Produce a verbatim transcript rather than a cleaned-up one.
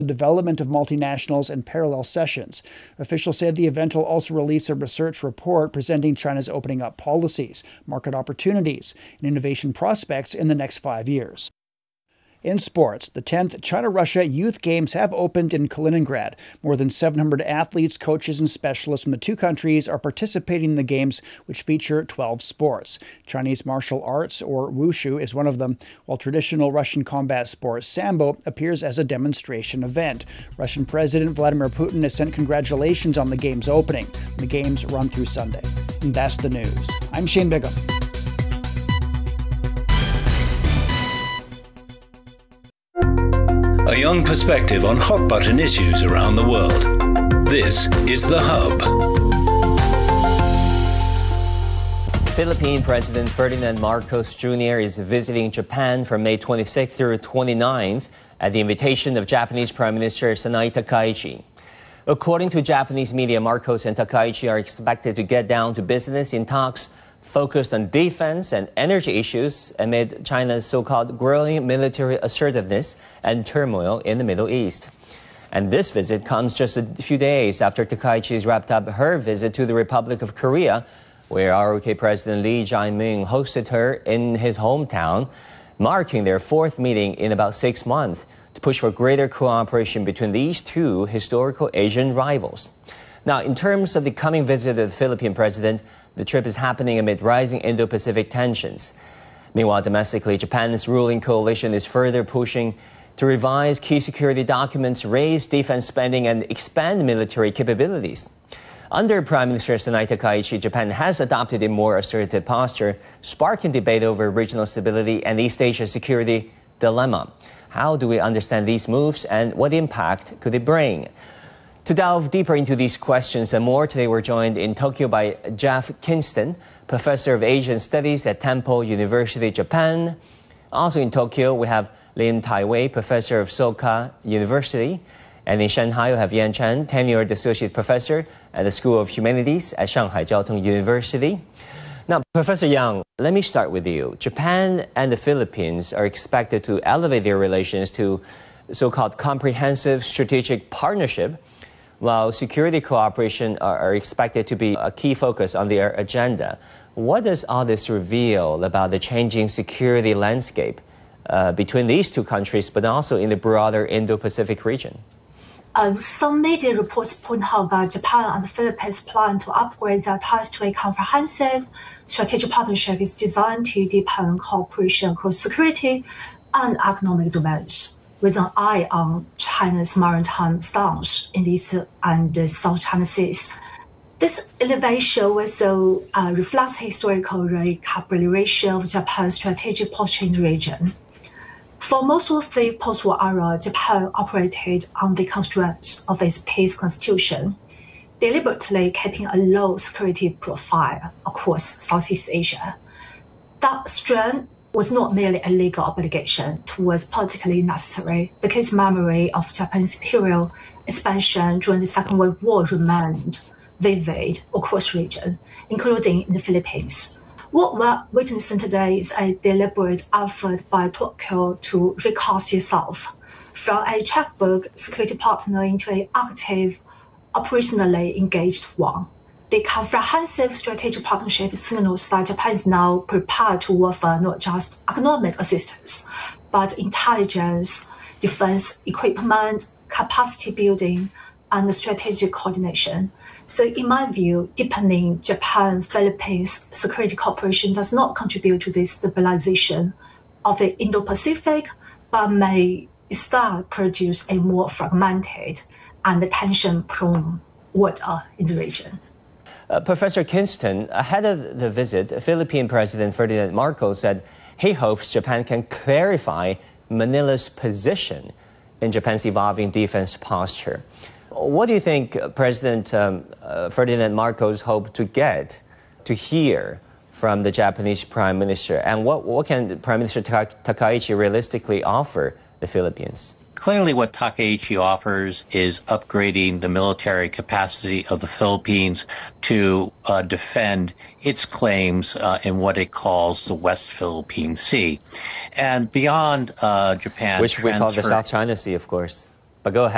the development of multinationals and parallel sessions. Officials said the event will also release a research report presenting China's opening up policies, market opportunities, and innovation prospects in the next five years. In sports, the tenth China-Russia Youth Games have opened in Kaliningrad. More than seven hundred athletes, coaches, and specialists from the two countries are participating in the games, which feature twelve sports. Chinese martial arts, or wushu, is one of them, while traditional Russian combat sport sambo appears as a demonstration event. Russian President Vladimir Putin has sent congratulations on the games opening. The games run through Sunday. And that's the news. I'm Shane Bigham. A young perspective on hot-button issues around the world. This is The Hub. Philippine President Ferdinand Marcos Junior is visiting Japan from May twenty-sixth through twenty-ninth at the invitation of Japanese Prime Minister Sanai Takaichi. According to Japanese media, Marcos and Takaichi are expected to get down to business in talks focused on defense and energy issues amid China's so-called growing military assertiveness and turmoil in the Middle East. And this visit comes just a few days after Takaichi's wrapped up her visit to the Republic of Korea, where R O K President Lee Jae-myung hosted her in his hometown, marking their fourth meeting in about six months to push for greater cooperation between these two historical Asian rivals. Now, in terms of the coming visit of the Philippine president, the trip is happening amid rising Indo-Pacific tensions. Meanwhile, domestically, Japan's ruling coalition is further pushing to revise key security documents, raise defense spending, and expand military capabilities. Under Prime Minister Sanai Takaichi, Japan has adopted a more assertive posture, sparking debate over regional stability and East Asia security dilemma. How do we understand these moves, and what impact could it bring? To delve deeper into these questions and more, today we're joined in Tokyo by Jeff Kinston, Professor of Asian Studies at Temple University, Japan. Also in Tokyo, we have Lim Tai-wei, Professor of Soka University. And in Shanghai, we have Yan Chen, Tenured Associate Professor at the School of Humanities at Shanghai Jiao Tong University. Now, Professor Yang, let me start with you. Japan and the Philippines are expected to elevate their relations to so-called comprehensive strategic partnership, while security cooperation are, are expected to be a key focus on their agenda. What does all this reveal about the changing security landscape uh, between these two countries, but also in the broader Indo-Pacific region? Um, some media reports point out that Japan and the Philippines plan to upgrade their ties to a comprehensive strategic partnership is designed to deepen cooperation across security and economic domains, with an eye on China's maritime stance in the East and the South China Seas. This elevation also uh, reflects historical recalibration of Japan's strategic posture in the region. For most of the post-war era, Japan operated on the constraints of its peace constitution, deliberately keeping a low security profile across Southeast Asia. That strength was not merely a legal obligation, it was politically necessary because memory of Japan's imperial expansion during the Second World War remained vivid across the region, including in the Philippines. What we're witnessing today is a deliberate effort by Tokyo to recast itself from a checkbook security partner into an active, operationally engaged one. The comprehensive strategic partnership signals that Japan is now prepared to offer not just economic assistance, but intelligence, defense equipment, capacity building, and strategic coordination. So in my view, deepening Japan-Philippines security cooperation does not contribute to the stabilization of the Indo-Pacific, but may instead produce a more fragmented and tension-prone order in the region. Uh, Professor Kinston, ahead of the visit, Philippine President Ferdinand Marcos said he hopes Japan can clarify Manila's position in Japan's evolving defense posture. What do you think President um, uh, Ferdinand Marcos hoped to get, to hear from the Japanese Prime Minister? And what, what can Prime Minister Takaichi realistically offer the Philippines? Clearly, what Takaichi offers is upgrading the military capacity of the Philippines to uh, defend its claims uh, in what it calls the West Philippine Sea. And beyond uh, Japan... Which we call the South China Sea, of course. But go ahead.